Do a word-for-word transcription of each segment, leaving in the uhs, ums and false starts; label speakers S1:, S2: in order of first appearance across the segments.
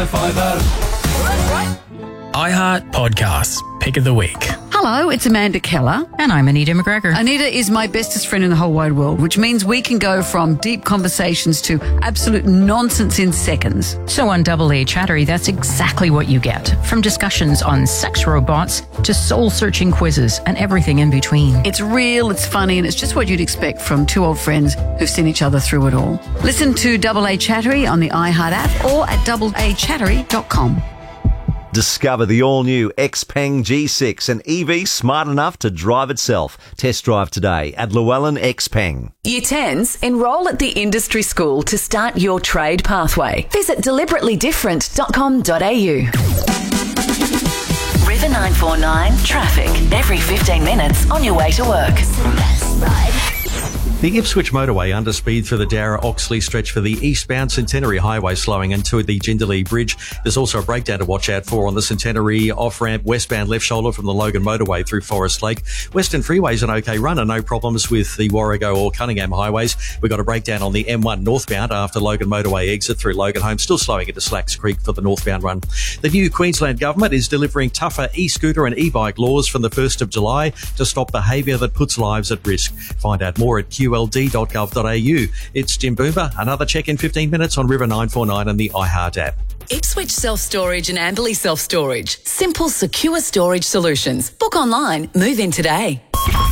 S1: five oh.
S2: iHeart Podcasts, Pick of the Week.
S3: Hello, it's Amanda Keller.
S4: And I'm Anita McGregor.
S3: Anita is my bestest friend in the whole wide world, which means we can go from deep conversations to absolute nonsense in seconds.
S4: So on Double A Chattery, that's exactly what you get. From discussions on sex robots to soul-searching quizzes and everything in between.
S3: It's real, it's funny, and it's just what you'd expect from two old friends who've seen each other through it all. Listen to Double A Chattery on the iHeart app or at double a chattery dot com.
S5: Discover the all-new Xpeng G six, an E V smart enough to drive itself. Test drive today at Llewellyn Xpeng.
S6: Year tens, enrol at the industry school to start your trade pathway. Visit deliberately different dot com dot a u. River nine four nine traffic every fifteen minutes on your way to work.
S7: The Ipswich motorway underspeed through the Dowra-Oxley stretch for the eastbound Centenary Highway slowing into the Jindalee Bridge. There's also a breakdown to watch out for on the Centenary off-ramp westbound left shoulder from the Logan motorway through Forest Lake. Western Freeway's an okay run and no problems with the Warrego or Cunningham highways. We've got a breakdown on the M one northbound after Logan motorway exit through Logan Home, still slowing into Slacks Creek for the northbound run. The new Queensland government is delivering tougher e-scooter and e-bike laws from the first of July to stop behaviour that puts lives at risk. Find out more at q l d dot gov dot a u. It's Jim Boomer. Another check in fifteen minutes on River nine four nine and the iHeart app.
S6: Ipswich Self-Storage and Amberley Self-Storage. Simple, secure storage solutions. Book online. Move in today.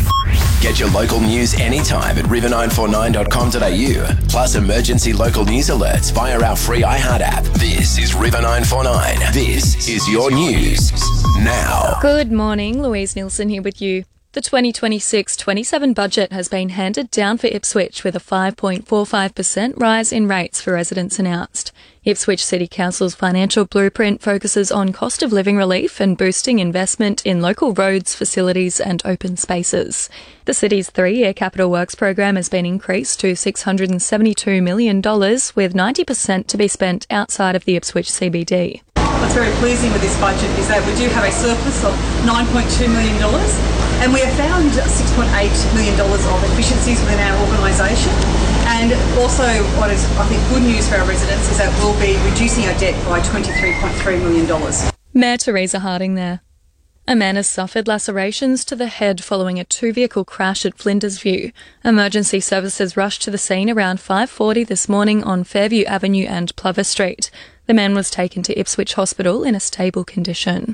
S8: Get your local news anytime at river nine four nine dot com dot a u. Plus emergency local news alerts via our free iHeart app. This is River nine four nine. This is your news now.
S9: Good morning. Louise Nielsen here with you. The twenty twenty-six twenty-seven budget has been handed down for Ipswich with a five point four five percent rise in rates for residents announced. Ipswich City Council's financial blueprint focuses on cost of living relief and boosting investment in local roads, facilities and open spaces. The city's three-year capital works program has been increased to six hundred seventy-two million dollars, with ninety percent to be spent outside of the Ipswich C B D.
S10: What's very pleasing with this budget is that we do have a surplus of nine point two million dollars and we have found six point eight million dollars of efficiencies within our organisation. And also what is, I think, good news for our residents is that we'll be reducing our debt by twenty-three point three million dollars.
S9: Mayor Teresa Harding there. A man has suffered lacerations to the head following a two-vehicle crash at Flinders View. Emergency services rushed to the scene around five forty this morning on Fairview Avenue and Plover Street. The man was taken to Ipswich Hospital in a stable condition.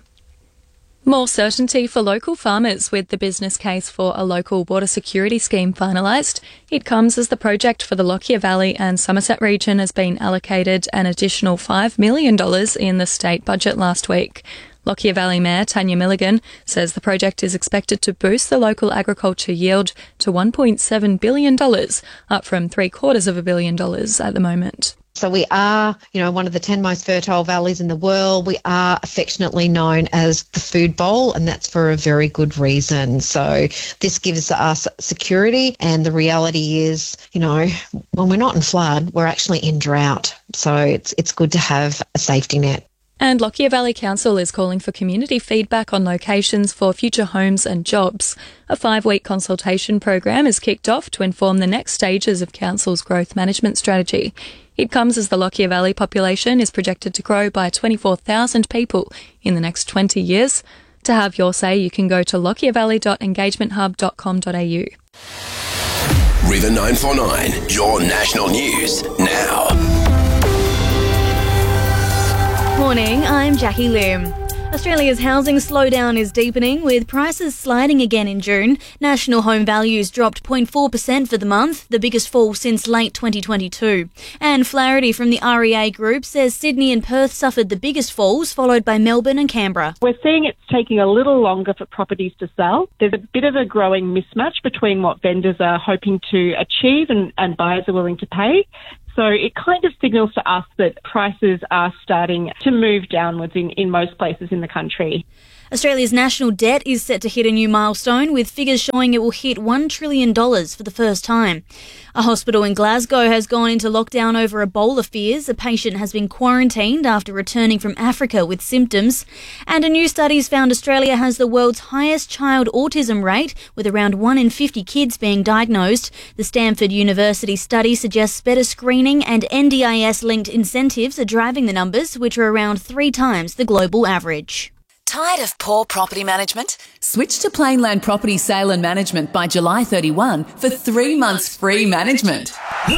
S9: More certainty for local farmers with the business case for a local water security scheme finalised. It comes as the project for the Lockyer Valley and Somerset region has been allocated an additional five million dollars in the state budget last week. Lockyer Valley Mayor Tanya Milligan says the project is expected to boost the local agriculture yield to one point seven billion dollars, up from three quarters of a billion dollars at the moment.
S11: So we are, you know, one of the ten most fertile valleys in the world. We are affectionately known as the food bowl, and that's for a very good reason. So this gives us security, and the reality is, you know, when we're not in flood, we're actually in drought. So it's it's good to have a safety net.
S9: And Lockyer Valley Council is calling for community feedback on locations for future homes and jobs. A five-week consultation program is kicked off to inform the next stages of Council's growth management strategy. It comes as the Lockyer Valley population is projected to grow by twenty-four thousand people in the next twenty years. To have your say, you can go to lockyer valley dot engagement hub dot com dot a u.
S8: River nine four nine, your national news now.
S12: Morning, I'm Jackie Lim. Australia's housing slowdown is deepening, with prices sliding again in June. National home values dropped zero point four percent for the month, the biggest fall since late twenty twenty-two. And Flaherty from the R E A Group says Sydney and Perth suffered the biggest falls, followed by Melbourne and Canberra.
S13: We're seeing it's taking a little longer for properties to sell. There's a bit of a growing mismatch between what vendors are hoping to achieve and, and buyers are willing to pay. So it kind of signals to us that prices are starting to move downwards in, in most places in the country.
S12: Australia's national debt is set to hit a new milestone, with figures showing it will hit one trillion dollars for the first time. A hospital in Glasgow has gone into lockdown over Ebola fears. A patient has been quarantined after returning from Africa with symptoms. And a new study's found Australia has the world's highest child autism rate, with around one in fifty kids being diagnosed. The Stanford University study suggests better screening and N D I S-linked incentives are driving the numbers, which are around three times the global average.
S6: Tired of poor property management? Switch to Plainland Property Sale and Management by July thirty-first for three months free management.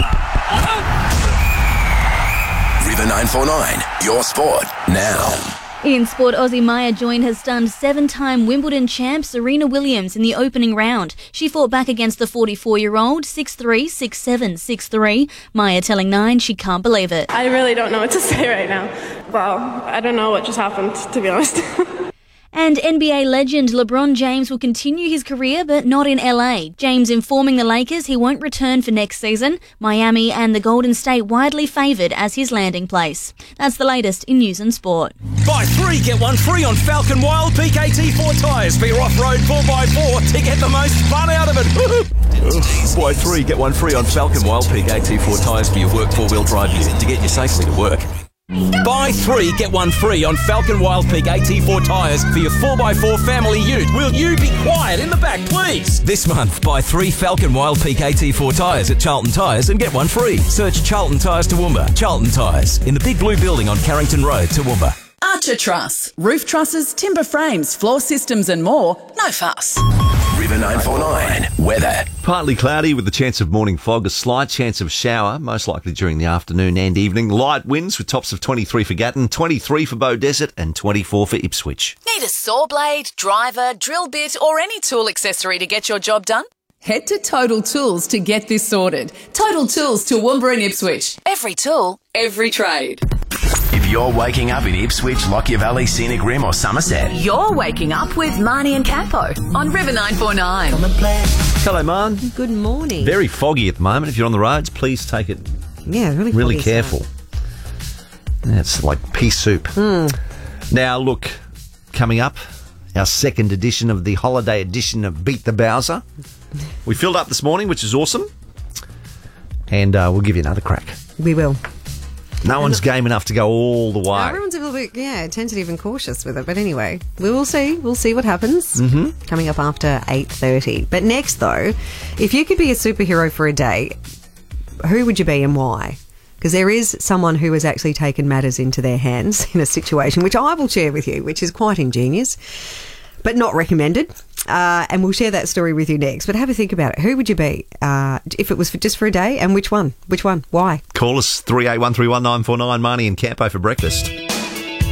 S8: River nine four nine, your sport now.
S12: In sport, Aussie Maya Join has stunned seven-time Wimbledon champ Serena Williams in the opening round. She fought back against the forty-four-year-old six three, six seven, six three. Maya telling Nine she can't believe it.
S14: I really don't know what to say right now. Wow, I don't know what just happened, to be honest.
S12: And N B A legend LeBron James will continue his career, but not in L A. James informing the Lakers he won't return for next season. Miami and the Golden State widely favoured as his landing place. That's the latest in news and sport.
S2: Buy three, get one free on Falcon Wild Peak A T four tyres for your off-road four by four to get the most fun out of it.
S15: Buy three, get one free on Falcon Wild Peak A T four tyres for your work four-wheel drive unit to get you safely to work.
S2: Buy three, get one free on Falcon Wild Peak A T four tyres for your four by four family ute. Will you be quiet in the back, please?
S15: This month, buy three Falcon Wild Peak A T four tyres at Charlton Tyres and get one free. Search Charlton Tyres Toowoomba. Charlton Tyres, in the big blue building on Carrington Road, Toowoomba.
S6: Archer Truss. Roof trusses, timber frames, floor systems and more. No fuss.
S8: River nine four nine, weather.
S5: Partly cloudy with the chance of morning fog, a slight chance of shower, most likely during the afternoon and evening. Light winds with tops of twenty-three for Gatton, twenty-three for Beaudesert and twenty-four for Ipswich.
S6: Need a saw blade, driver, drill bit or any tool accessory to get your job done? Head to Total Tools to get this sorted. Total Tools, Toowoomba and Ipswich. Every tool, every trade.
S8: If you're waking up in Ipswich, Lockyer Valley, Scenic Rim or Somerset,
S6: You're waking up with Marnie and Campo on River nine four nine.
S5: Hello, Man.
S16: Good morning.
S5: Very foggy at the moment. If you're on the roads, please take it
S16: Yeah, really
S5: really
S16: foggy
S5: careful. Yeah, it's like pea soup.
S16: Mm.
S5: Now, look, coming up, our second edition of the holiday edition of Beat the Bowser. We filled up this morning, which is awesome. And uh, we'll give you another crack.
S16: We will.
S5: No one's game enough to go all the way.
S16: Everyone's a little bit, yeah, tentative and cautious with it. But anyway, we will see. We'll see what happens.
S5: Mm-hmm.
S16: Coming up after eight thirty. But next, though, if you could be a superhero for a day, who would you be and why? Because there is someone who has actually taken matters into their hands in a situation, which I will share with you, which is quite ingenious, but not recommended. Uh, and we'll share that story with you next. But have a think about it. Who would you be uh, if it was for just for a day? And which one? Which one? Why?
S5: Call us three eight one three one nine four nine, Marnie and Campo for breakfast.